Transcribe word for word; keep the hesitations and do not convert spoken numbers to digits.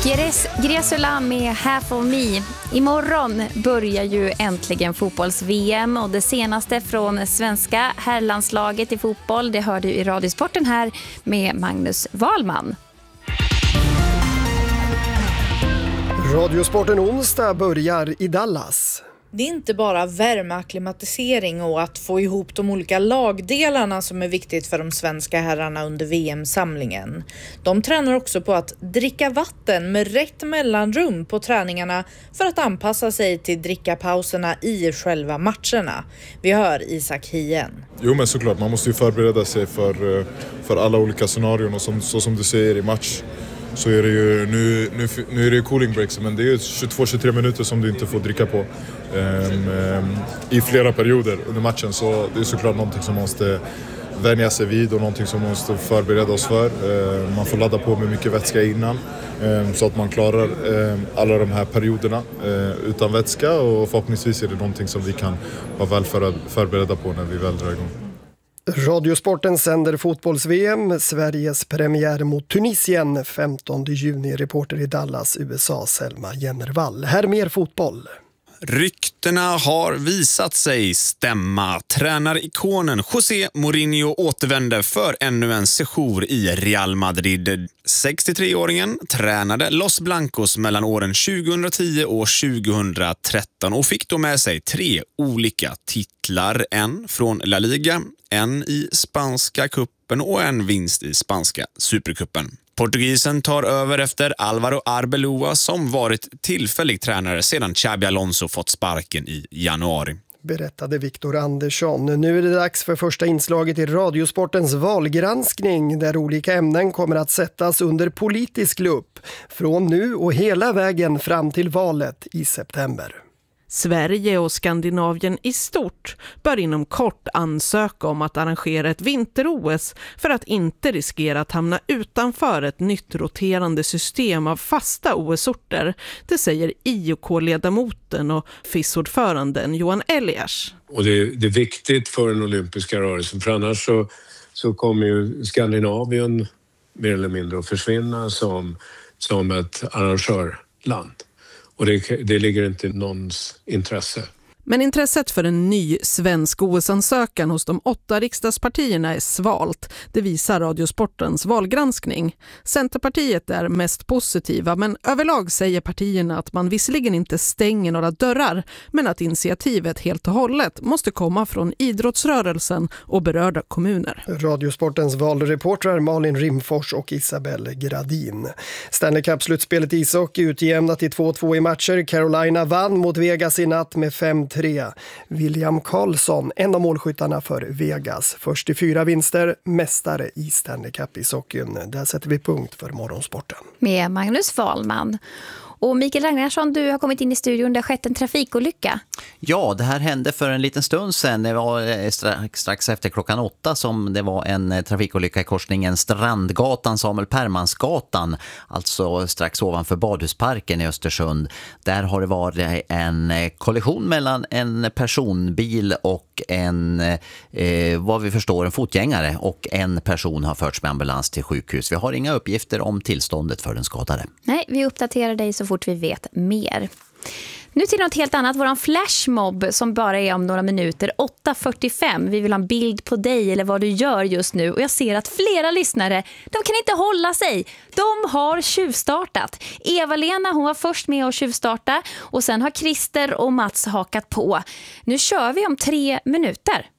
Gres, Gresula med Half of Me. Imorgon börjar ju äntligen fotbolls-V M och det senaste från svenska herrlandslaget i fotboll, det hörde du i Radiosporten här med Magnus Wahlman. Radiosporten onsdag börjar i Dallas. Det är inte bara värmeakklimatisering och att få ihop de olika lagdelarna som är viktigt för de svenska herrarna under V M-samlingen. De tränar också på att dricka vatten med rätt mellanrum på träningarna för att anpassa sig till drickapauserna i själva matcherna. Vi hör Isak Hien. Jo, men såklart, man måste ju förbereda sig för, för alla olika scenarion och som, så som du säger i match. Så är det ju, nu, nu, nu är det ju cooling breaks, men det är ju tjugotvå till tjugotre minuter som du inte får dricka på um, um, i flera perioder under matchen. Så det är såklart någonting som måste vänja sig vid och någonting som måste förbereda oss för. Uh, man får ladda på med mycket vätska innan um, så att man klarar um, alla de här perioderna uh, utan vätska, och förhoppningsvis är det någonting som vi kan vara väl för, förberedda på när vi väl drar igång. Radiosporten sänder fotbolls-V M, Sveriges premiär mot Tunisien femtonde juni. Reporter i Dallas, U S A, Selma Jennervall. Här mer fotboll. Ryktena har visat sig stämma. Tränarikonen José Mourinho återvänder för ännu en sejour i Real Madrid. sextiotre-åringen tränade Los Blancos mellan åren tjugohundratio och tjugohundratretton och fick då med sig tre olika titlar. En från La Liga, en i spanska kuppen och en vinst i spanska superkuppen. Portugisen tar över efter Álvaro Arbeloa som varit tillfällig tränare sedan Xabi Alonso fått sparken i januari. Berättade Viktor Andersson. Nu är det dags för första inslaget i Radiosportens valgranskning där olika ämnen kommer att sättas under politisk lupp från nu och hela vägen fram till valet i september. Sverige och Skandinavien i stort bör inom kort ansöka om att arrangera ett vinter-O S för att inte riskera att hamna utanför ett nytt roterande system av fasta O S-orter. Det säger I O K-ledamoten och F I S-ordföranden Johan Elias. Och det, det är viktigt för den olympiska rörelsen, för annars så, så kommer ju Skandinavien mer eller mindre att försvinna som, som ett arrangörland. Och det, det ligger inte i någons intresse. Men intresset för en ny svensk O S-ansökan hos de åtta riksdagspartierna är svalt. Det visar Radiosportens valgranskning. Centerpartiet är mest positiva, men överlag säger partierna att man visserligen inte stänger några dörrar, men att initiativet helt och hållet måste komma från idrottsrörelsen och berörda kommuner. Radiosportens valreportrar Malin Rimfors och Isabelle Gradin. Stanley Cup-slutspelet ishockey utjämnat i två två i matcher. Carolina vann mot Vegas i natt med fem tre. William Karlsson, en av målskyttarna för Vegas. Först i fyra vinster, mästare i Stanley Cup i hockeyn. Där sätter vi punkt för morgonsporten. Med Magnus Wahlman. Och Mikael Ragnarsson, du har kommit in i studion där skett en trafikolycka. Ja, det här hände för en liten stund sedan. Det var strax, strax efter klockan åtta som det var en trafikolycka i korsningen Strandgatan, Samuel Permansgatan, alltså strax ovanför Badhusparken i Östersund. Där har det varit en kollision mellan en personbil och en, eh, vad vi förstår, en fotgängare, och en person har förts med ambulans till sjukhus. Vi har inga uppgifter om tillståndet för den skadade. Nej, vi uppdaterar dig så fort vi vet mer. Nu till något helt annat, våran flashmob som bara är om några minuter, åtta fyrtiofem. Vi vill ha en bild på dig eller vad du gör just nu. Och jag ser att flera lyssnare, de kan inte hålla sig. De har tjuvstartat. Eva-Lena, hon var först med att tjuvstarta och sen har Christer och Mats hakat på. Nu kör vi om tre minuter.